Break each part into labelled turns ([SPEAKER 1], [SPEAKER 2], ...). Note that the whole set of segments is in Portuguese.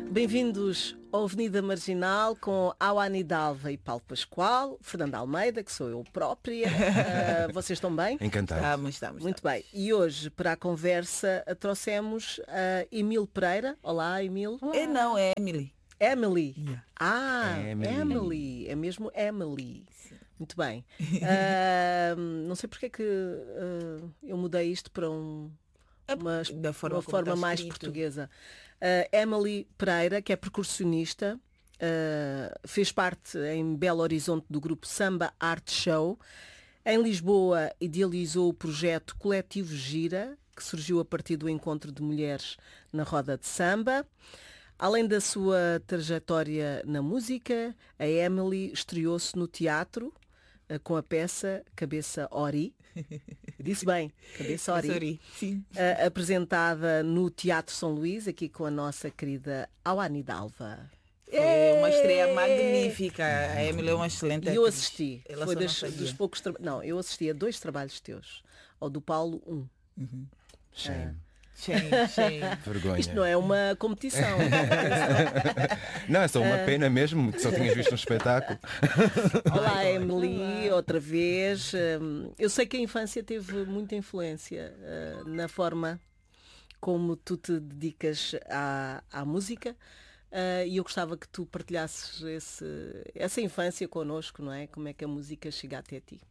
[SPEAKER 1] Bem-vindos ao Avenida Marginal com Awani Dalva e Paulo Pascoal, Fernanda Almeida, que sou eu própria. Vocês estão bem?
[SPEAKER 2] Encantado.
[SPEAKER 3] Estamos.
[SPEAKER 1] Muito bem. E hoje, para a conversa, trouxemos Emil Pereira. Olá, Emil.
[SPEAKER 3] Olá. Não, é Emily.
[SPEAKER 1] Emily.
[SPEAKER 3] Yeah.
[SPEAKER 1] Emily. É mesmo Emily.
[SPEAKER 3] Sim.
[SPEAKER 1] Muito bem. Não sei porque é que eu mudei isto para uma forma mais portuguesa. Emily Pereira, que é percussionista, fez parte em Belo Horizonte do grupo Samba Art Show. Em Lisboa idealizou o projeto Coletivo Gira, que surgiu a partir do encontro de mulheres na roda de samba. Além da sua trajetória na música, a Emily estreou-se no teatro com a peça Cabeça Ori. Disse bem, Cabeça Ori.
[SPEAKER 3] Sim.
[SPEAKER 1] Apresentada no Teatro São Luís, aqui com a nossa querida Awani Dalva.
[SPEAKER 3] Foi uma estreia magnífica. A Emily é uma excelente
[SPEAKER 1] E eu
[SPEAKER 3] atriz.
[SPEAKER 1] assisti.
[SPEAKER 3] Ela
[SPEAKER 1] Foi
[SPEAKER 3] só não
[SPEAKER 1] dos poucos Não, eu assisti a 2 trabalhos teus. Ao do Paulo, 1.
[SPEAKER 2] Shame.
[SPEAKER 3] Shame.
[SPEAKER 2] Vergonha.
[SPEAKER 1] Isto não é uma competição.
[SPEAKER 2] Não, é só uma pena mesmo que só tinhas visto um espetáculo.
[SPEAKER 1] Olá, Emily, outra vez. Eu sei que a infância teve muita influência na forma como tu te dedicas à música. E eu gostava que tu partilhasses essa infância connosco, não é? Como é que a música chega até ti?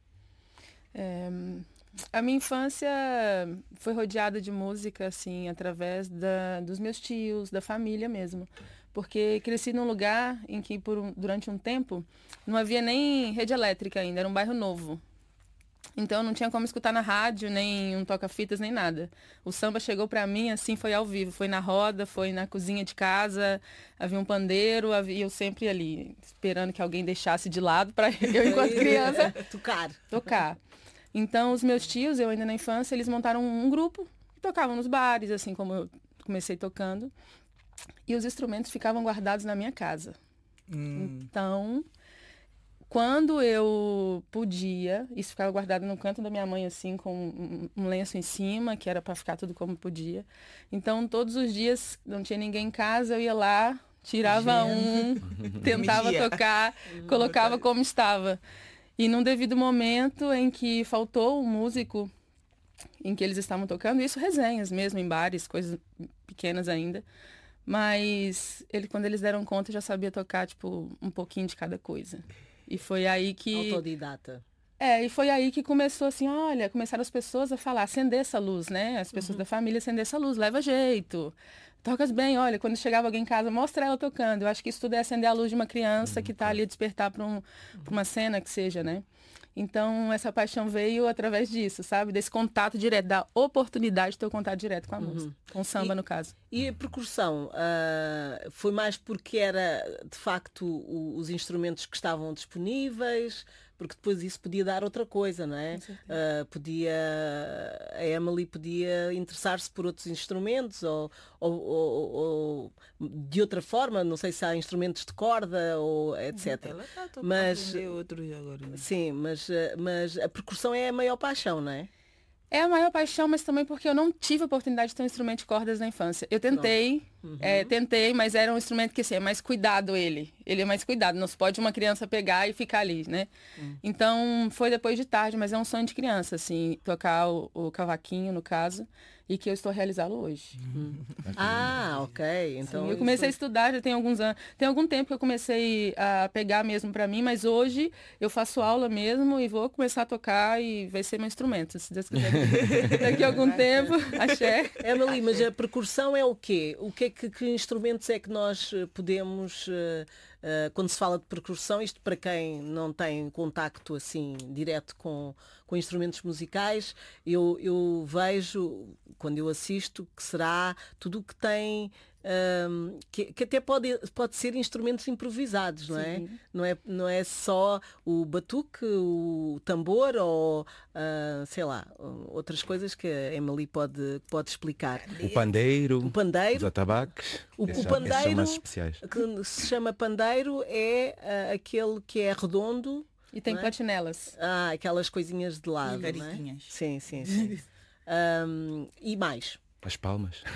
[SPEAKER 4] A minha infância foi rodeada de música, assim, através dos meus tios, da família mesmo. Porque cresci num lugar em que, durante um tempo, não havia nem rede elétrica ainda, era um bairro novo. Então não tinha como escutar na rádio, nem um toca-fitas, nem nada. O samba chegou pra mim, assim, foi ao vivo. Foi na roda, foi na cozinha de casa, havia um pandeiro, e eu sempre ali, esperando que alguém deixasse de lado para eu, enquanto criança, tocar. Então, os meus tios, eu ainda na infância, eles montaram um grupo e tocavam nos bares, assim como eu comecei tocando. E os instrumentos ficavam guardados na minha casa. Então, quando eu podia, isso ficava guardado no canto da minha mãe, assim, com um lenço em cima, que era para ficar tudo como podia. Então, todos os dias, não tinha ninguém em casa, eu ia lá, tirava tentava tocar, colocava como estava. E num devido momento em que faltou um músico em que eles estavam tocando, isso resenhas mesmo, em bares, coisas pequenas ainda. Mas quando eles deram conta, eu já sabia tocar, tipo, um pouquinho de cada coisa. E foi aí que...
[SPEAKER 1] Autodidata.
[SPEAKER 4] E foi aí que começou assim, começaram as pessoas a falar, acender essa luz, né? As pessoas da família, acender essa luz, leva jeito. Tocas bem, olha, quando chegava alguém em casa, mostra ela tocando. Eu acho que isso tudo é acender a luz de uma criança que está ali a despertar para uma cena que seja, né? Então, essa paixão veio através disso, sabe? Desse contato direto, da oportunidade de ter o contato direto com a música, com o samba, no caso.
[SPEAKER 1] E a percussão, foi mais porque era, de facto, os instrumentos que estavam disponíveis, porque depois isso podia dar outra coisa, não é? A Emily podia interessar-se por outros instrumentos ou de outra forma, não sei se há instrumentos de corda ou etc.
[SPEAKER 3] Ela está a
[SPEAKER 1] Mas
[SPEAKER 3] outros agora. Né?
[SPEAKER 1] sim, mas a percussão é a maior paixão, não é?
[SPEAKER 4] É a maior paixão, mas também porque eu não tive a oportunidade de ter um instrumento de cordas na infância. Eu tentei, mas era um instrumento que assim, é mais cuidado ele. Ele é mais cuidado, não se pode uma criança pegar e ficar ali, né? Então, foi depois de tarde, mas é um sonho de criança, assim, tocar o cavaquinho, no caso, e que eu estou a realizá-lo hoje.
[SPEAKER 1] Ok. Então,
[SPEAKER 4] sim, eu comecei a estudar, já tem alguns anos. Tem algum tempo que eu comecei a pegar mesmo para mim, mas hoje eu faço aula mesmo e vou começar a tocar e vai ser meu instrumento, se Deus quiser. Daqui a algum tempo, axé.
[SPEAKER 1] Emily, mas a percussão é o quê? Que instrumentos é que nós podemos, quando se fala de percussão, isto para quem não tem contacto assim direto com instrumentos musicais, eu vejo, quando eu assisto, que será tudo o que tem, que até pode ser instrumentos improvisados, não é? Não é só o batuque, o tambor ou, sei lá, outras coisas que a Emily pode explicar.
[SPEAKER 2] O pandeiro, os atabaques,
[SPEAKER 1] o
[SPEAKER 2] esses
[SPEAKER 1] pandeiro,
[SPEAKER 2] são mais especiais.
[SPEAKER 1] que se chama pandeiro, é aquele que é redondo.
[SPEAKER 4] E tem platinelas.
[SPEAKER 1] Aquelas coisinhas de lado,
[SPEAKER 3] E
[SPEAKER 1] não é?
[SPEAKER 3] variquinhas.
[SPEAKER 1] Sim. E mais?
[SPEAKER 2] As palmas.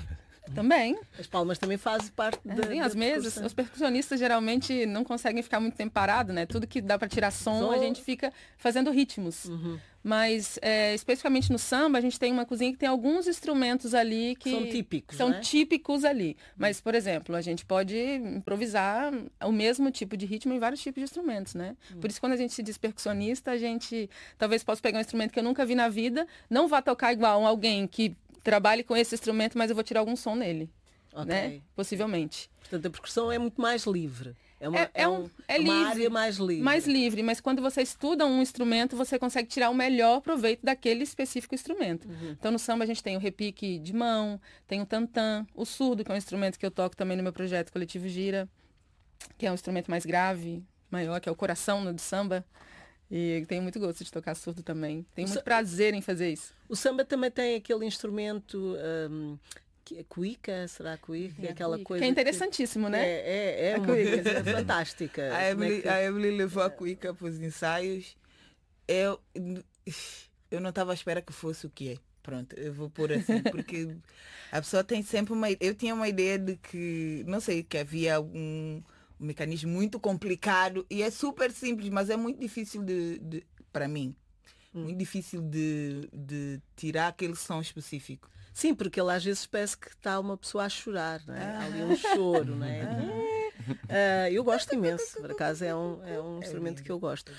[SPEAKER 4] Também.
[SPEAKER 1] As palmas também fazem parte da
[SPEAKER 4] as mesas.
[SPEAKER 1] percussão.
[SPEAKER 4] Os percussionistas geralmente não conseguem ficar muito tempo parado, né? Tudo que dá para tirar som, a gente fica fazendo ritmos. Mas, especificamente no samba, a gente tem uma cozinha que tem alguns instrumentos ali que
[SPEAKER 1] são típicos,
[SPEAKER 4] são
[SPEAKER 1] né?
[SPEAKER 4] típicos ali. Mas, por exemplo, a gente pode improvisar o mesmo tipo de ritmo em vários tipos de instrumentos, né? Por isso, quando a gente se diz percussionista, a gente talvez possa pegar um instrumento que eu nunca vi na vida, não vá tocar igual alguém que trabalhe com esse instrumento, mas eu vou tirar algum som nele, né? Possivelmente.
[SPEAKER 1] Portanto, a percussão é muito mais livre. É uma
[SPEAKER 4] livre,
[SPEAKER 1] área mais livre.
[SPEAKER 4] Mais livre, mas quando você estuda um instrumento, você consegue tirar o melhor proveito daquele específico instrumento. Então, no samba, a gente tem o repique de mão, tem o tantã, o surdo, que é um instrumento que eu toco também no meu projeto Coletivo Gira, que é um instrumento mais grave, maior, que é o coração do samba. E tenho muito gosto de tocar surdo também. Tenho muito prazer em fazer isso.
[SPEAKER 1] O samba também tem aquele instrumento... cuíca, será cuíca? Aquela coisa
[SPEAKER 4] que é interessantíssimo, né?
[SPEAKER 1] É uma coisa fantástica.
[SPEAKER 3] A Emily levou a cuíca para os ensaios. Eu não estava à espera que fosse o que é. Pronto, eu vou pôr assim, porque a pessoa tem sempre uma... Eu tinha uma ideia de que, não sei, que havia um mecanismo muito complicado e é super simples, mas é muito difícil para mim, muito difícil de tirar aquele som específico.
[SPEAKER 1] Sim, porque ele às vezes parece que está uma pessoa a chorar, não é? Há ali um choro, não é? Eu gosto imenso, por acaso é um instrumento que eu gosto.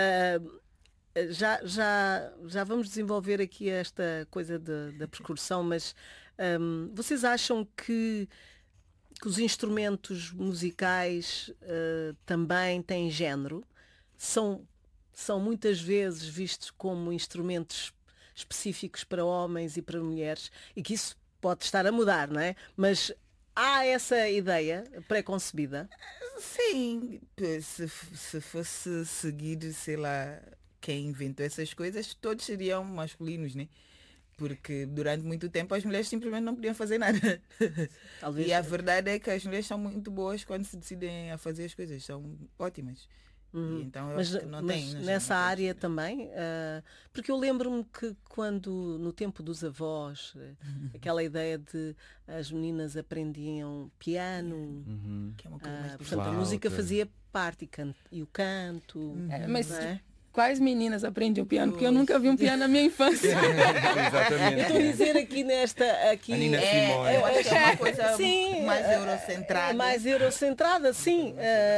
[SPEAKER 1] Já vamos desenvolver aqui esta coisa da percussão, mas vocês acham que os instrumentos musicais também têm género? São muitas vezes vistos como instrumentos específicos para homens e para mulheres, e que isso pode estar a mudar, não é? Mas há essa ideia pré-concebida?
[SPEAKER 3] Sim, se fosse seguir, sei lá, quem inventou essas coisas, todos seriam masculinos, né? Porque durante muito tempo as mulheres simplesmente não podiam fazer nada.
[SPEAKER 1] Talvez...
[SPEAKER 3] E a verdade é que as mulheres são muito boas quando se decidem a fazer as coisas, são ótimas. Então eu acho que não tem.
[SPEAKER 1] Nessa área também, porque eu lembro-me que quando, no tempo dos avós, aquela ideia de as meninas aprendiam piano,
[SPEAKER 3] que é uma coisa mais
[SPEAKER 1] portanto a música fazia parte, e o canto.
[SPEAKER 4] Mas quais meninas aprendiam piano? Porque eu nunca vi um piano na minha infância.
[SPEAKER 2] Exatamente.
[SPEAKER 1] Eu estou a dizer aqui
[SPEAKER 2] A Nina Simone.
[SPEAKER 3] Eu acho que é uma coisa
[SPEAKER 1] sim,
[SPEAKER 3] mais eurocentrada.
[SPEAKER 1] Mais eurocentrada, sim.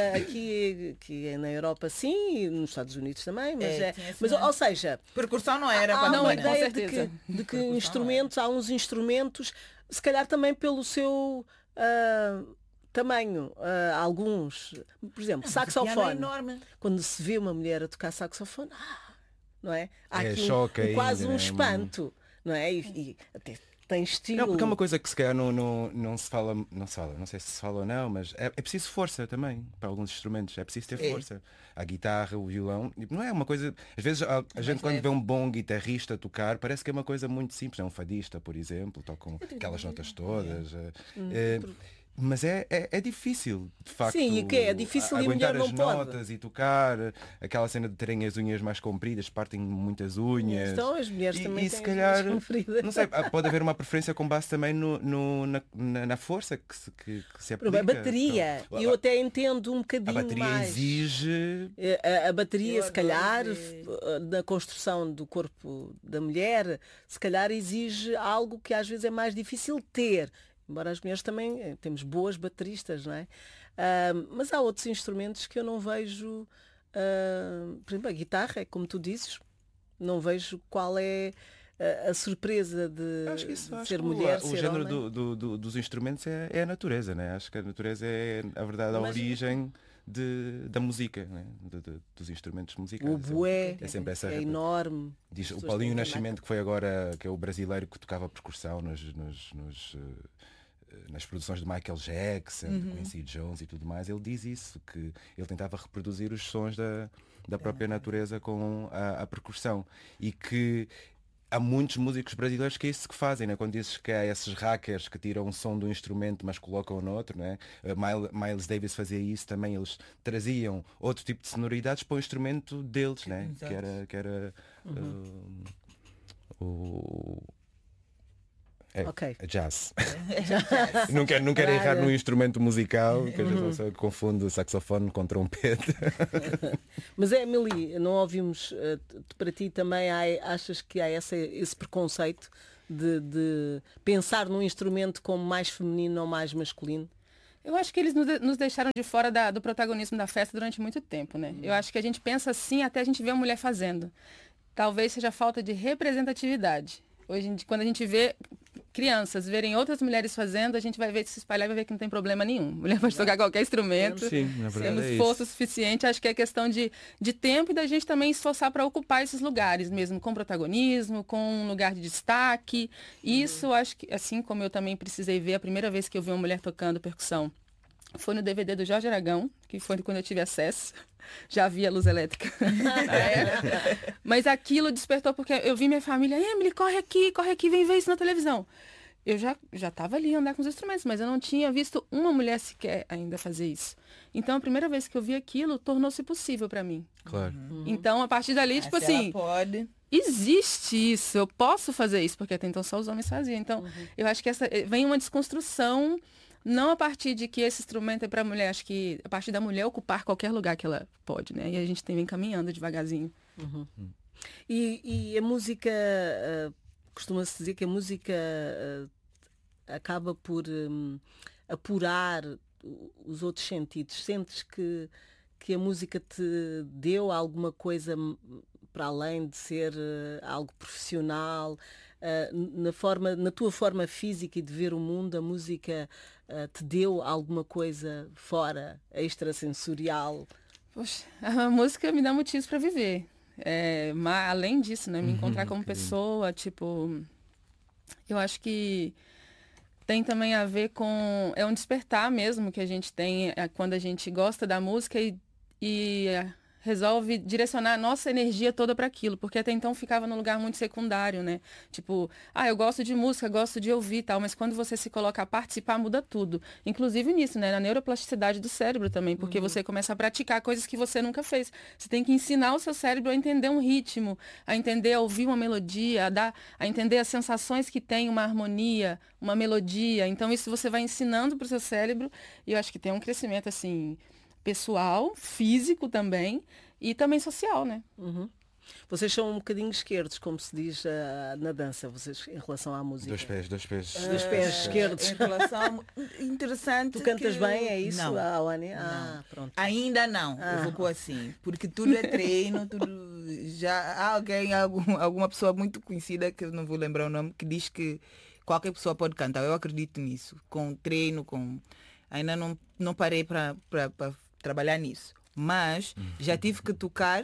[SPEAKER 1] Aqui na Europa, sim, e nos Estados Unidos também. Mas
[SPEAKER 3] ou
[SPEAKER 1] seja,
[SPEAKER 3] percussão não era
[SPEAKER 1] há
[SPEAKER 3] para
[SPEAKER 1] uma
[SPEAKER 3] mim,
[SPEAKER 1] ideia de que instrumentos, há uns instrumentos, se calhar também pelo seu... tamanho, alguns, por exemplo, saxofone.
[SPEAKER 3] É enorme.
[SPEAKER 1] Quando se vê uma mulher a tocar saxofone, não é? Há aqui quase um espanto, não é? E até tem estilo.
[SPEAKER 2] Não, porque é uma coisa que se calhar não se fala, não sei se se fala ou não, mas é preciso força também para alguns instrumentos, é preciso ter força. A guitarra, o violão, não é uma coisa, às vezes a gente quando vê um bom guitarrista tocar, parece que é uma coisa muito simples, é um fadista, por exemplo, tocam aquelas notas todas. Mas é difícil, de facto.
[SPEAKER 1] Sim, e que é difícil e a mulher não pode.
[SPEAKER 2] Aguentar as notas e tocar, aquela cena de terem as unhas mais compridas, partem muitas unhas.
[SPEAKER 1] Então as mulheres também
[SPEAKER 2] e
[SPEAKER 1] têm
[SPEAKER 2] se calhar,
[SPEAKER 1] as unhas compridas.
[SPEAKER 2] não sei, pode haver uma preferência com base também na força que se aplica.
[SPEAKER 1] A bateria, eu até entendo um bocadinho mais.
[SPEAKER 2] A bateria exige...
[SPEAKER 1] A bateria, se calhar, na construção do corpo da mulher, se calhar exige algo que às vezes é mais difícil ter. Embora as mulheres também temos boas bateristas, não é? Mas há outros instrumentos que eu não vejo. Por exemplo, a guitarra, como tu dizes, não vejo qual é a surpresa de ser mulher,
[SPEAKER 2] o
[SPEAKER 1] ser
[SPEAKER 2] género
[SPEAKER 1] homem.
[SPEAKER 2] dos instrumentos é a natureza, né? Acho que a natureza é, a verdade, a origem da música, né? Dos instrumentos musicais.
[SPEAKER 1] O bué
[SPEAKER 2] é sempre essa
[SPEAKER 1] é enorme.
[SPEAKER 2] Diz, o Paulinho Nascimento, que foi agora, que é o brasileiro que tocava percussão nas produções de Michael Jackson, de Quincy Jones e tudo mais, ele diz isso, que ele tentava reproduzir os sons da própria natureza com a percussão, e que há muitos músicos brasileiros que é isso que fazem, né? Quando dizes que há esses hackers que tiram um som de um instrumento mas colocam no outro, né? Miles Davis fazia isso também, eles traziam outro tipo de sonoridades para o instrumento deles, né? Que era
[SPEAKER 1] Ok.
[SPEAKER 2] Jazz. Não quero errar num instrumento musical, que a gente confunde saxofone com trompete.
[SPEAKER 1] Mas Emily, não ouvimos, para ti também achas que há esse preconceito de pensar num instrumento como mais feminino ou mais masculino?
[SPEAKER 4] Eu acho que eles nos deixaram de fora do protagonismo da festa durante muito tempo, né? Eu acho que a gente pensa assim até a gente ver a mulher fazendo. Talvez seja falta de representatividade. Hoje, quando a gente vê crianças verem outras mulheres fazendo, a gente vai ver, se espalhar e vai ver que não tem problema nenhum. Mulher pode tocar qualquer instrumento.
[SPEAKER 2] Sim, na verdade
[SPEAKER 4] tendo esforço suficiente. Acho que é questão de tempo e da gente também esforçar para ocupar esses lugares mesmo, com protagonismo, com um lugar de destaque. Isso, acho que, assim como eu também precisei ver, a primeira vez que eu vi uma mulher tocando percussão foi no DVD do Jorge Aragão, que foi quando eu tive acesso. Já havia luz elétrica. Mas aquilo despertou porque eu vi minha família, Emily, corre aqui, vem ver isso na televisão. Eu já estava ali andar com os instrumentos, mas eu não tinha visto uma mulher sequer ainda fazer isso. Então, a primeira vez que eu vi aquilo, tornou-se possível para mim.
[SPEAKER 2] Claro.
[SPEAKER 4] Então, a partir dali, tipo assim,
[SPEAKER 3] pode...
[SPEAKER 4] existe isso, eu posso fazer isso, porque até então só os homens faziam. Então, eu acho que vem uma desconstrução. Não a partir de que esse instrumento é para a mulher, acho que a partir da mulher ocupar qualquer lugar que ela pode, né? E a gente vem caminhando devagarzinho.
[SPEAKER 1] E a música, costuma-se dizer que a música acaba por apurar os outros sentidos. Sentes que a música te deu alguma coisa para além de ser algo profissional? Na tua forma física e de ver o mundo, a música te deu alguma coisa fora, extrasensorial?
[SPEAKER 4] Poxa, a música me dá motivos para viver. Mas, além disso, né, me encontrar como pessoa, tipo, eu acho que tem também a ver com... É um despertar mesmo que a gente tem quando a gente gosta da música e resolve direcionar a nossa energia toda para aquilo, porque até então ficava num lugar muito secundário, né? Tipo, eu gosto de música, gosto de ouvir e tal, mas quando você se coloca a participar, muda tudo. Inclusive nisso, né? Na neuroplasticidade do cérebro também, porque você começa a praticar coisas que você nunca fez. Você tem que ensinar o seu cérebro a entender um ritmo, a entender, a ouvir uma melodia, a entender as sensações que tem uma harmonia, uma melodia. Então isso você vai ensinando para o seu cérebro e eu acho que tem um crescimento, assim, pessoal, físico também e também social, né?
[SPEAKER 1] Vocês são um bocadinho esquerdos, como se diz na dança, vocês em relação à música.
[SPEAKER 2] Dois pés.
[SPEAKER 1] Dos pés esquerdos.
[SPEAKER 3] Em relação interessante.
[SPEAKER 1] Tu cantas bem, é isso,
[SPEAKER 3] não,
[SPEAKER 1] Annie?
[SPEAKER 3] não.
[SPEAKER 1] Pronto.
[SPEAKER 3] Ainda não, eu vou pôr assim, porque tudo é treino, já há alguma pessoa muito conhecida, que eu não vou lembrar o nome, que diz que qualquer pessoa pode cantar. Eu acredito nisso, com treino, ainda não parei para trabalhar nisso, mas já tive que tocar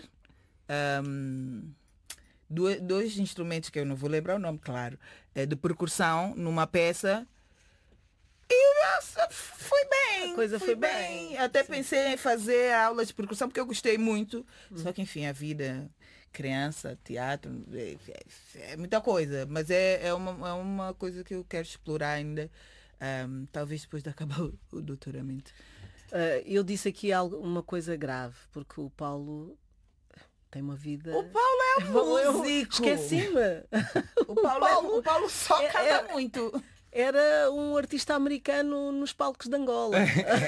[SPEAKER 3] dois instrumentos que eu não vou lembrar o nome, claro, de percussão numa peça e foi bem.
[SPEAKER 1] A coisa foi bem.
[SPEAKER 3] Até pensei em fazer aulas de percussão porque eu gostei muito, só que enfim, a vida, criança, teatro, é muita coisa, mas é uma coisa que eu quero explorar ainda, talvez depois de acabar o doutoramento.
[SPEAKER 1] Eu disse aqui uma coisa grave, porque o Paulo tem uma vida...
[SPEAKER 3] O Paulo é um músico!
[SPEAKER 1] Esqueci-me!
[SPEAKER 3] O Paulo só canta muito!
[SPEAKER 1] Era um artista americano nos palcos de Angola.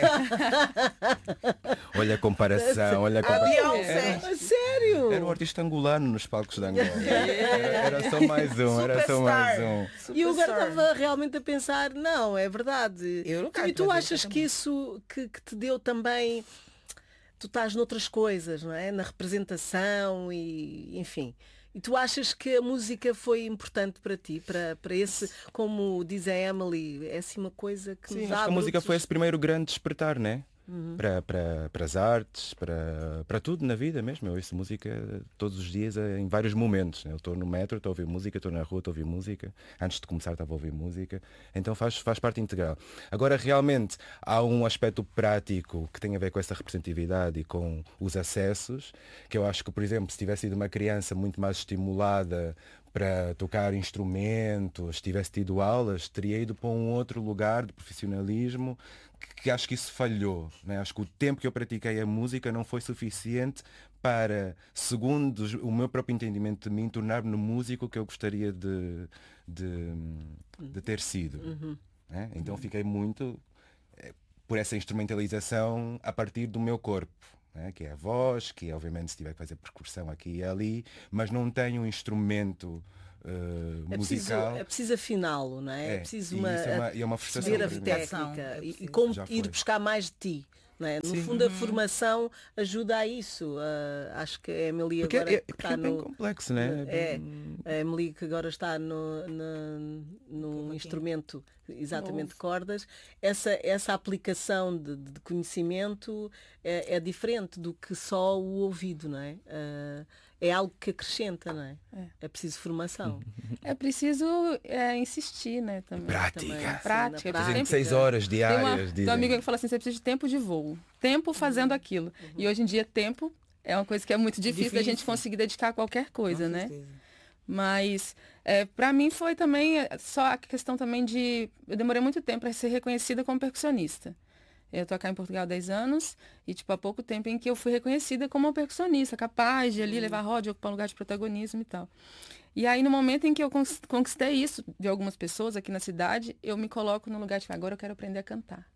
[SPEAKER 2] Olha a comparação,
[SPEAKER 1] Sério?
[SPEAKER 2] Era um artista angolano nos palcos de Angola. Era só mais um.
[SPEAKER 1] E eu agora estava realmente a pensar, não, é verdade. E tu achas que isso que te deu também... Tu estás noutras coisas, não é? Na representação e enfim... E tu achas que a música foi importante para ti, para esse, como diz a Emily, é assim uma coisa que nos abre...
[SPEAKER 2] A música foi esse primeiro grande despertar, né? Para as artes, para tudo na vida mesmo. Eu ouço música todos os dias, em vários momentos. Eu estou no metro, estou a ouvir música, estou na rua, estou a ouvir música. Antes de começar estava a ouvir música. Então faz parte integral. Agora, realmente, há um aspecto prático que tem a ver com essa representatividade e com os acessos, que eu acho que, por exemplo, se tivesse sido uma criança muito mais estimulada para tocar instrumentos, tivesse tido aulas, teria ido para um outro lugar de profissionalismo que acho que isso falhou, né? Acho que o tempo que eu pratiquei a música não foi suficiente para, segundo o meu próprio entendimento de mim, tornar-me no músico que eu gostaria de ter sido. Né? Então fiquei muito por essa instrumentalização a partir do meu corpo. Né? Que é a voz, que é, obviamente, se tiver que fazer percussão aqui e ali, mas não tenho um instrumento musical.
[SPEAKER 1] É preciso afiná-lo, não é? É preciso
[SPEAKER 2] uma frustração
[SPEAKER 1] perceber a técnica e como ir buscar mais de ti. Não é? No fundo, a formação ajuda a isso. Acho que a Emily agora
[SPEAKER 2] está no... bem complexo, né?
[SPEAKER 1] A Emily que agora está no instrumento, exatamente, de cordas. Essa aplicação de conhecimento é diferente do que só o ouvido, não é? É algo que acrescenta, não é? É preciso formação.
[SPEAKER 4] É preciso insistir, né? Também.
[SPEAKER 2] Prática. Fazendo 6 horas diárias.
[SPEAKER 4] Tem uma amiga que fala assim, você precisa de tempo de voo. Tempo fazendo aquilo. E hoje em dia, tempo é uma coisa que é muito difícil da gente conseguir dedicar a qualquer coisa, né? Mas para mim foi também só a questão também de... Eu demorei muito tempo para ser reconhecida como percussionista. Eu tô aqui em Portugal há 10 anos e, há pouco tempo em que eu fui reconhecida como uma percussionista, capaz de ali levar a roda, de ocupar um lugar de protagonismo e tal. E aí, no momento em que eu conquistei isso de algumas pessoas aqui na cidade, eu me coloco no lugar de agora eu quero aprender a cantar.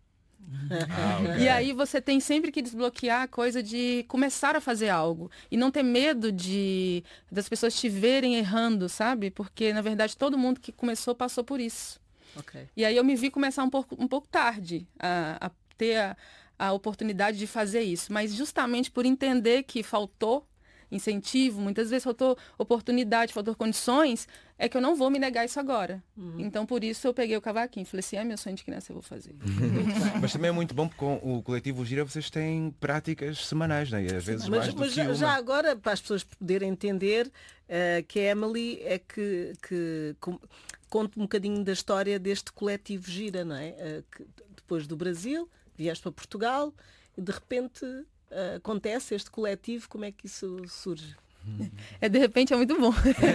[SPEAKER 4] E aí você tem sempre que desbloquear a coisa de começar a fazer algo e não ter medo das pessoas te verem errando, sabe? Porque, na verdade, todo mundo que começou passou por isso. E aí eu me vi começar um pouco tarde a ter a oportunidade de fazer isso, mas justamente por entender que faltou incentivo, muitas vezes faltou oportunidade, faltou condições, é que eu não vou me negar isso agora. Então, por isso, eu peguei o cavaquinho. Falei assim, meu sonho de criança, eu vou fazer.
[SPEAKER 2] Mas também é muito bom, porque com o Coletivo Gira vocês têm práticas semanais, né? E às vezes mais do que
[SPEAKER 1] já agora, para as pessoas poderem entender, que a Emily é que conta um bocadinho da história deste Coletivo Gira, não é? Que depois do Brasil, vieste para Portugal e de repente acontece este coletivo, como é que isso surge?
[SPEAKER 4] De repente é muito bom.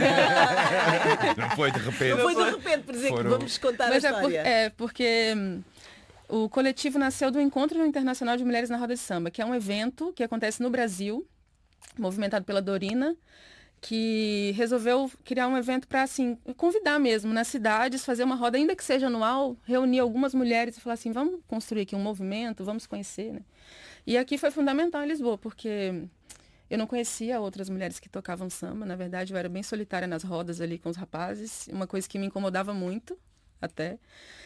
[SPEAKER 2] Não foi de repente.
[SPEAKER 1] Não foi de repente, por dizer que vamos contar a história.
[SPEAKER 4] Porque o coletivo nasceu do Encontro Internacional de Mulheres na Roda de Samba, que é um evento que acontece no Brasil, movimentado pela Dorina, que resolveu criar um evento para, assim, convidar mesmo nas cidades, fazer uma roda, ainda que seja anual, reunir algumas mulheres e falar assim, vamos construir aqui um movimento, vamos conhecer, né? E aqui foi fundamental em Lisboa, porque eu não conhecia outras mulheres que tocavam samba, na verdade eu era bem solitária nas rodas ali com os rapazes, uma coisa que me incomodava muito, até.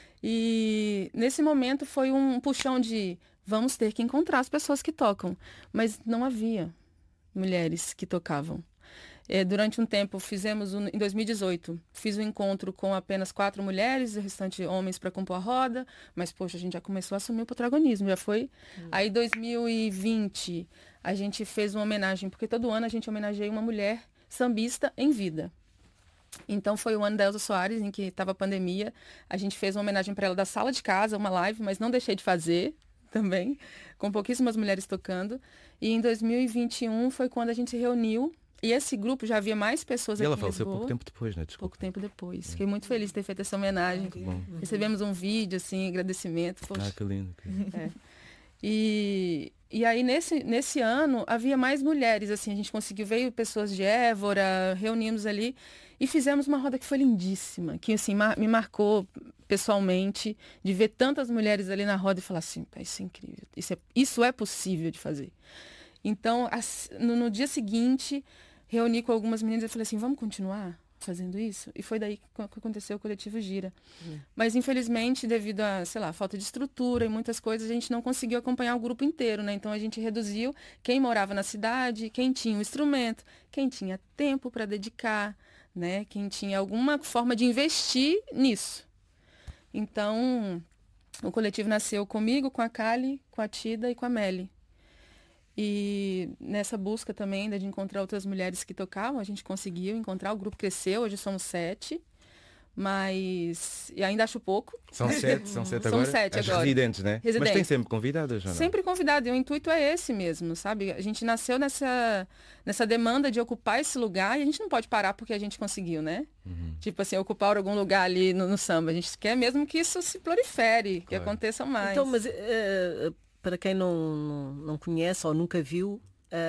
[SPEAKER 4] E nesse momento foi um puxão de, vamos ter que encontrar as pessoas que tocam, mas não havia mulheres que tocavam. Durante um tempo, em 2018, fiz um encontro com apenas 4 mulheres, o restante homens para compor a roda, mas, poxa, a gente já começou a assumir o protagonismo, já foi. Aí, em 2020, a gente fez uma homenagem, porque todo ano a gente homenageia uma mulher sambista em vida. Então, foi o ano da Elza Soares, em que estava a pandemia, a gente fez uma homenagem para ela da sala de casa, uma live, mas não deixei de fazer também, com pouquíssimas mulheres tocando. E em 2021 foi quando a gente se reuniu. E esse grupo já havia mais pessoas aqui em Lisboa.
[SPEAKER 2] E ela faleceu pouco tempo depois, né? Desculpa.
[SPEAKER 4] Pouco tempo depois. Fiquei muito feliz de ter feito essa homenagem. Recebemos um vídeo, assim, agradecimento. Poxa.
[SPEAKER 2] Que lindo.
[SPEAKER 4] E aí, nesse ano, havia mais mulheres, assim. A gente conseguiu, veio pessoas de Évora, reunimos ali e fizemos uma roda que foi lindíssima. Que, assim, me marcou pessoalmente, de ver tantas mulheres ali na roda e falar assim, isso é incrível. Isso é possível de fazer. Então, no dia seguinte, reuni com algumas meninas e falei assim, vamos continuar fazendo isso? E foi daí que aconteceu o Coletivo Gira. Mas, infelizmente, devido a, falta de estrutura e muitas coisas, a gente não conseguiu acompanhar o grupo inteiro, né? Então, a gente reduziu quem morava na cidade, quem tinha um instrumento, quem tinha tempo para dedicar, né? Quem tinha alguma forma de investir nisso. Então, o coletivo nasceu comigo, com a Kali, com a Tida e com a Meli. E nessa busca também de encontrar outras mulheres que tocavam, a gente conseguiu encontrar, o grupo cresceu, hoje somos 7, Mas e ainda acho pouco.
[SPEAKER 2] São sete agora?
[SPEAKER 4] São 7
[SPEAKER 2] As
[SPEAKER 4] agora.
[SPEAKER 2] residentes, né?
[SPEAKER 4] Residentes.
[SPEAKER 2] Mas tem sempre convidadas, ou não?
[SPEAKER 4] Sempre convidado, e o intuito é esse mesmo, sabe? A gente nasceu nessa demanda de ocupar esse lugar e a gente não pode parar porque a gente conseguiu, né? Tipo assim, ocupar algum lugar ali no samba. A gente quer mesmo que isso se prolifere, que aconteça mais.
[SPEAKER 1] Então, mas para quem não conhece ou nunca viu,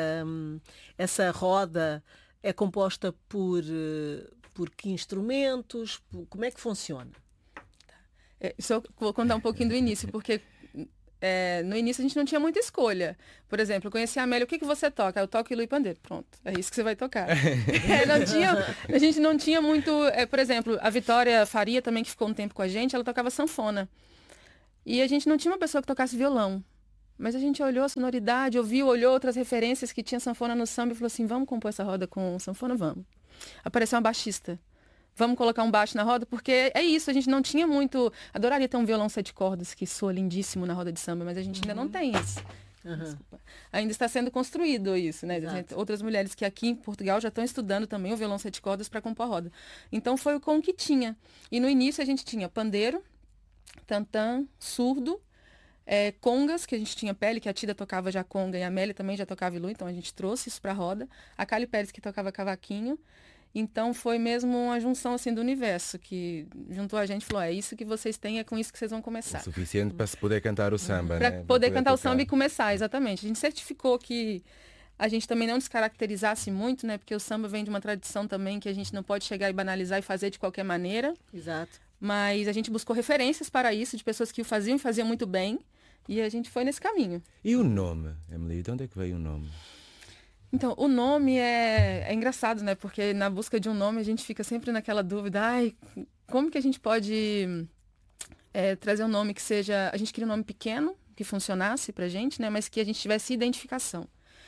[SPEAKER 1] essa roda é composta por que instrumentos? Como é que funciona?
[SPEAKER 4] Só vou contar um pouquinho do início, porque no início a gente não tinha muita escolha. Por exemplo, eu conheci a Amélia, o que você toca? Eu toco Ilu e Pandeiro. Pronto, é isso que você vai tocar. A gente não tinha muito... por exemplo, a Vitória Faria também, que ficou um tempo com a gente, ela tocava sanfona. E a gente não tinha uma pessoa que tocasse violão. Mas a gente olhou a sonoridade, olhou outras referências que tinha sanfona no samba e falou assim, vamos compor essa roda com sanfona? Vamos. Apareceu uma baixista. Vamos colocar um baixo na roda, porque é isso, a gente não tinha muito... Adoraria ter um violão 7 cordas, que soa lindíssimo na roda de samba, mas a gente ainda não tem isso. Ainda está sendo construído isso, né? Outras mulheres que aqui em Portugal já estão estudando também o violão 7 cordas para compor a roda. Então foi com o que tinha. E no início a gente tinha pandeiro, tantã, surdo, congas, que a gente tinha Pele, que a Tida tocava já conga e a Amélia também já tocava Ilu, então a gente trouxe isso para a roda. A Cali Pérez, que tocava cavaquinho. Então foi mesmo uma junção assim do universo, que juntou a gente e falou, é isso que vocês têm, é com isso que vocês vão começar.
[SPEAKER 2] O suficiente para se poder cantar o samba,
[SPEAKER 4] para
[SPEAKER 2] né?
[SPEAKER 4] poder cantar o samba e começar, exatamente. A gente certificou que a gente também não descaracterizasse muito, né? Porque o samba vem de uma tradição também que a gente não pode chegar e banalizar e fazer de qualquer maneira.
[SPEAKER 1] Exato.
[SPEAKER 4] Mas a gente buscou referências para isso, de pessoas que o faziam e faziam muito bem. E a gente foi nesse caminho.
[SPEAKER 2] E o nome, Emily? De onde é que veio o nome?
[SPEAKER 4] Então, o nome é engraçado, né? Porque na busca de um nome a gente fica sempre naquela dúvida. Como que a gente pode trazer um nome que seja... A gente queria um nome pequeno, que funcionasse pra gente, né? Mas que a gente tivesse identificação.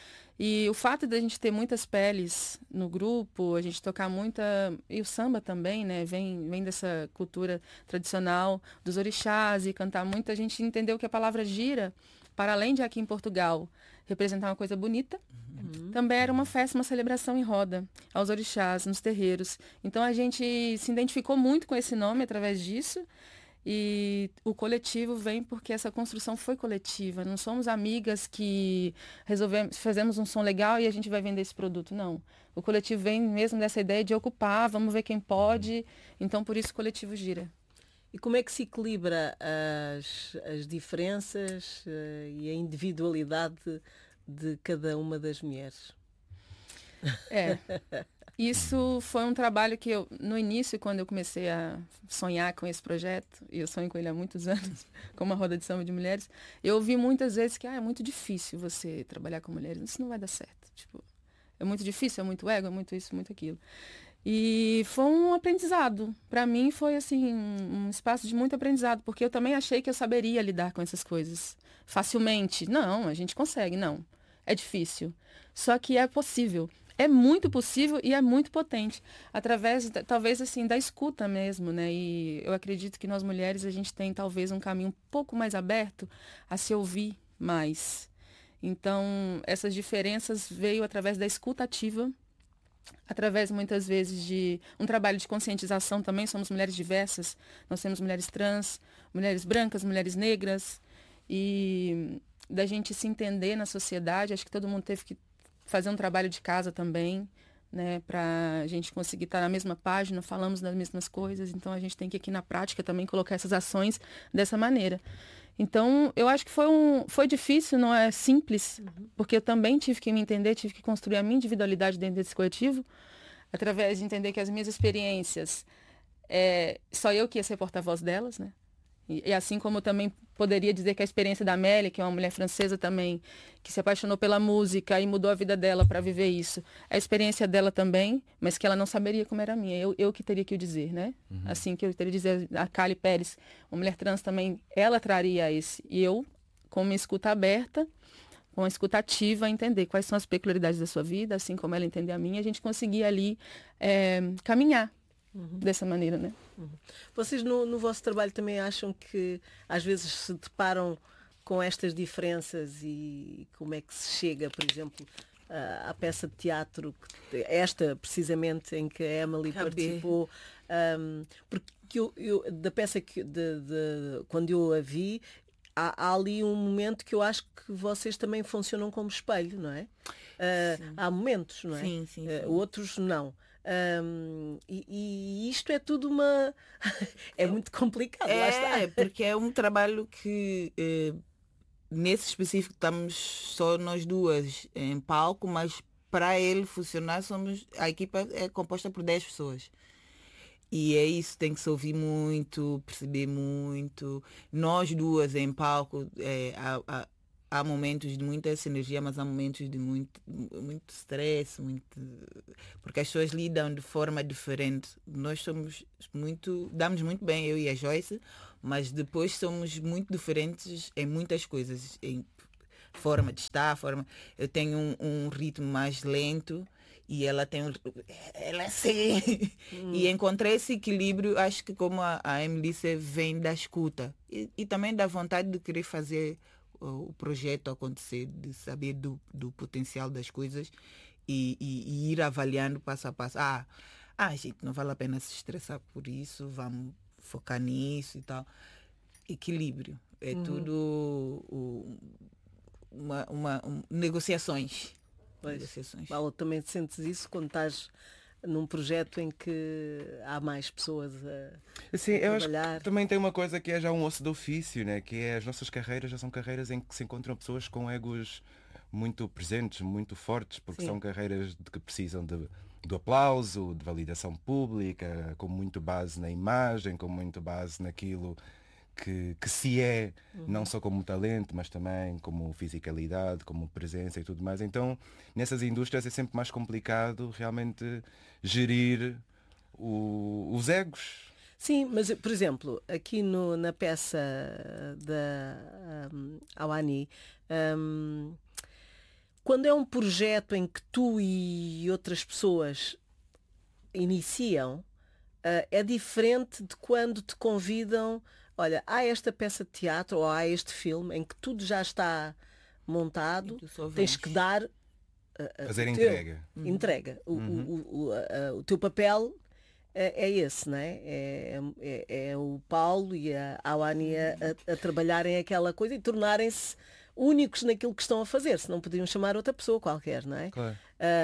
[SPEAKER 4] E o fato de a gente ter muitas peles no grupo, a gente tocar muita... E o samba também, né? Vem dessa cultura tradicional dos orixás e cantar muito. A gente entendeu que a palavra gira, para além de aqui em Portugal representar uma coisa bonita, também era uma festa, uma celebração em roda, aos orixás, nos terreiros. Então a gente se identificou muito com esse nome através disso. E o coletivo vem porque essa construção foi coletiva. Não somos amigas que fazemos um som legal e a gente vai vender esse produto. Não. O coletivo vem mesmo dessa ideia de ocupar, vamos ver quem pode. Então, por isso, o coletivo gira.
[SPEAKER 1] E como é que se equilibra as diferenças e a individualidade de cada uma das mulheres?
[SPEAKER 4] Isso foi um trabalho que eu, no início, quando eu comecei a sonhar com esse projeto, e eu sonho com ele há muitos anos, com uma roda de samba de mulheres, eu ouvi muitas vezes que é muito difícil você trabalhar com mulheres, isso não vai dar certo. Tipo, é muito difícil, é muito ego, é muito isso, muito aquilo. E foi um aprendizado. Para mim foi assim um espaço de muito aprendizado, porque eu também achei que eu saberia lidar com essas coisas facilmente. Não, a gente consegue, não. É difícil. Só que é possível. É muito possível e é muito potente. Através, talvez, assim, da escuta mesmo, né? E eu acredito que nós mulheres, a gente tem talvez um caminho um pouco mais aberto a se ouvir mais. Então, essas diferenças veio através da escuta ativa, através, muitas vezes, de um trabalho de conscientização também. Somos mulheres diversas. Nós temos mulheres trans, mulheres brancas, mulheres negras. E da gente se entender na sociedade. Acho que todo mundo teve que fazer um trabalho de casa também, né, para a gente conseguir estar na mesma página, falamos das mesmas coisas, então a gente tem que aqui na prática também colocar essas ações dessa maneira. Então, eu acho que foi difícil, não é simples, porque eu também tive que me entender, tive que construir a minha individualidade dentro desse coletivo, através de entender que as minhas experiências, só eu que ia ser porta-voz delas, né? E assim como eu também poderia dizer que a experiência da Amélia, que é uma mulher francesa também, que se apaixonou pela música e mudou a vida dela para viver isso, a experiência dela também, mas que ela não saberia como era a minha. Eu que teria que o dizer, né? Assim que eu teria que dizer, a Cali Pérez, uma mulher trans também, ela traria esse. E eu, com uma escuta aberta, com uma escuta ativa, entender quais são as peculiaridades da sua vida, assim como ela entender a minha, a gente conseguia ali caminhar dessa maneira, né?
[SPEAKER 1] Vocês no vosso trabalho também acham que às vezes se deparam com estas diferenças e como é que se chega, por exemplo, à peça de teatro, esta precisamente em que a Emily participou, Porque da peça quando eu a vi, há ali um momento que eu acho que vocês também funcionam como espelho, não é? Há momentos, não é?
[SPEAKER 3] Sim.
[SPEAKER 1] Outros não. E isto é tudo é muito complicado. Lá está.
[SPEAKER 3] Porque é um trabalho que nesse específico estamos só nós duas em palco, mas para ele funcionar a equipa é composta por 10 pessoas. E é isso, tem que se ouvir muito, perceber muito. Nós duas em palco, há momentos de muita sinergia, mas há momentos de muito stress, porque as pessoas lidam de forma diferente. Nós damos muito bem, eu e a Joyce, mas depois somos muito diferentes em muitas coisas, em forma de estar, eu tenho um ritmo mais lento e ela é assim. E encontrei esse equilíbrio, acho que como a Melissa vem da escuta e também da vontade de querer fazer o projeto acontecer, de saber do potencial das coisas e ir avaliando passo a passo. Gente, não vale a pena se estressar por isso, vamos focar nisso e tal. Equilíbrio. É tudo negociações.
[SPEAKER 1] Paula, também sentes isso quando estás num projeto em que há mais pessoas a
[SPEAKER 2] Sim, eu acho
[SPEAKER 1] trabalhar?
[SPEAKER 2] que também tem uma coisa que é já um osso do ofício, né? Que é as nossas carreiras já são carreiras em que se encontram pessoas com egos muito presentes, muito fortes, porque são carreiras que precisam do aplauso, de validação pública, com muito base na imagem, com muito base naquilo que se é, não só como talento, mas também como fisicalidade, como presença e tudo mais. Então, nessas indústrias é sempre mais complicado realmente gerir os egos.
[SPEAKER 1] Sim, mas, por exemplo, aqui na peça da Awani, quando é um projeto em que tu e outras pessoas iniciam, é diferente de quando te convidam. Olha, há esta peça de teatro ou há este filme em que tudo já está montado, tens que dar
[SPEAKER 2] fazer entrega.
[SPEAKER 1] Entrega. O teu papel é esse, não é? É o Paulo e a Awani a trabalharem aquela coisa e tornarem-se únicos naquilo que estão a fazer, se não podiam chamar outra pessoa qualquer, não é?
[SPEAKER 2] Claro.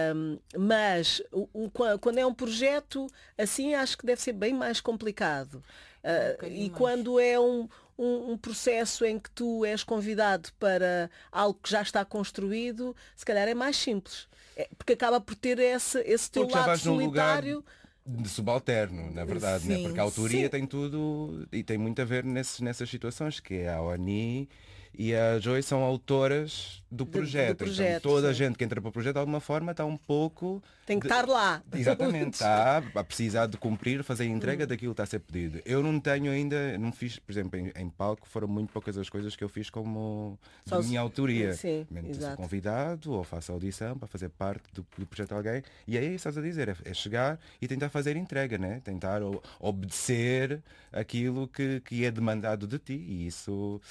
[SPEAKER 1] Mas quando é um projeto assim, acho que deve ser bem mais complicado. E quando é um processo em que tu és convidado para algo que já está construído, se calhar é mais simples. Porque acaba por ter esse teu
[SPEAKER 2] Porque já
[SPEAKER 1] lado
[SPEAKER 2] vais num lugar
[SPEAKER 1] solitário.
[SPEAKER 2] de subalterno, na verdade, né? Porque a autoria tem tudo e tem muito a ver nessas situações, que é a Oni e a Joy são autoras do projeto. Então, toda a gente que entra para o projeto de alguma forma está um pouco...
[SPEAKER 1] Tem que estar lá.
[SPEAKER 2] Exatamente, está a precisar de cumprir, fazer a entrega daquilo que está a ser pedido. Eu não tenho ainda, não fiz, por exemplo, em palco foram muito poucas as coisas que eu fiz como de minha autoria.
[SPEAKER 1] Sim,
[SPEAKER 2] sou convidado ou faço audição para fazer parte do projeto de alguém e é isso que estás a dizer, é chegar e tentar fazer entrega, né? Tentar obedecer aquilo que é demandado de ti e isso...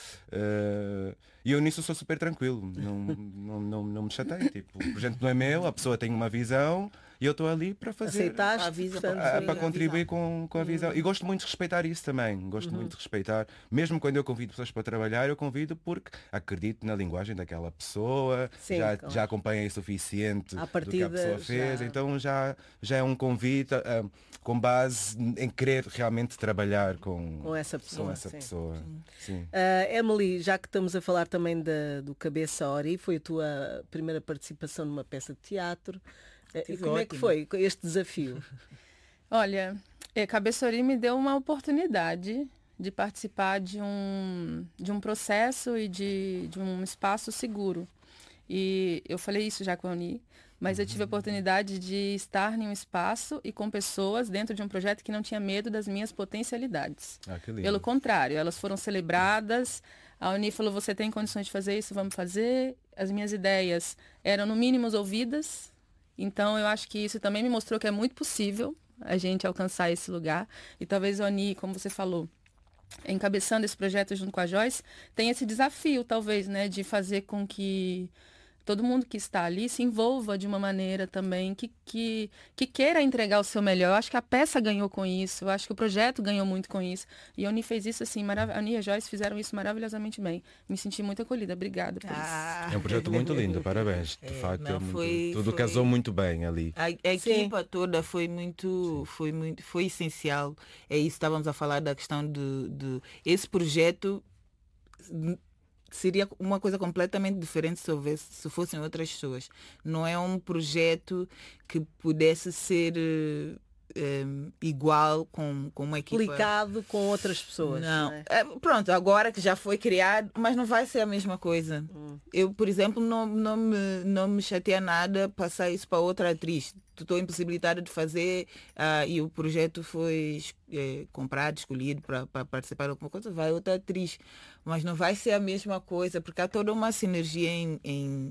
[SPEAKER 2] E eu nisso sou super tranquilo, não me chateio. Tipo, o projeto não é meu, a pessoa tem uma visão e eu estou ali para fazer, para contribuir com a visão. E gosto muito de respeitar isso também. Gosto muito de respeitar. Mesmo quando eu convido pessoas para trabalhar, eu convido porque acredito na linguagem daquela pessoa,
[SPEAKER 1] sim,
[SPEAKER 2] já acompanhei o suficiente do que a pessoa fez,
[SPEAKER 1] já...
[SPEAKER 2] então já é um convite com base em querer realmente trabalhar com essa pessoa. Sim.
[SPEAKER 1] Emily, já que estamos a falar também do Cabeça Ori, foi a tua primeira participação numa peça de teatro. Como é que foi este desafio?
[SPEAKER 4] Olha, Cabeça Ori me deu uma oportunidade de participar de um processo e de um espaço seguro. E eu falei isso já com a Uni, mas eu tive a oportunidade de estar em um espaço e com pessoas dentro de um projeto que não tinha medo das minhas potencialidades.
[SPEAKER 2] Que lindo.
[SPEAKER 4] Pelo contrário, elas foram celebradas. A Uni falou, você tem condições de fazer isso, vamos fazer. As minhas ideias eram no mínimo ouvidas. Então eu acho que isso também me mostrou que é muito possível a gente alcançar esse lugar. E talvez a Uni, como você falou, encabeçando esse projeto junto com a Joyce, tem esse desafio, talvez, né, de fazer com que todo mundo que está ali se envolva de uma maneira também que queira entregar o seu melhor. Eu acho que a peça ganhou com isso, eu acho que o projeto ganhou muito com isso. E a Uni fez isso assim, a Uni e a Joyce fizeram isso maravilhosamente bem. Me senti muito acolhida, obrigada por isso.
[SPEAKER 2] É um projeto muito lindo, parabéns. De facto, tudo casou muito bem ali.
[SPEAKER 3] A equipa toda foi essencial. É isso, estávamos a falar da questão de esse projeto seria uma coisa completamente diferente se fossem outras pessoas. Não é um projeto que pudesse ser igual com uma equipa.
[SPEAKER 1] Explicado com outras pessoas.
[SPEAKER 3] Não.
[SPEAKER 1] Não é?
[SPEAKER 3] Pronto, agora que já foi criado, mas não vai ser a mesma coisa. Eu, por exemplo, não me chateia nada passar isso para outra atriz. Estou impossibilitada de fazer e o projeto foi comprado, escolhido para participar de alguma coisa, vai outra atriz. Mas não vai ser a mesma coisa, porque há toda uma sinergia em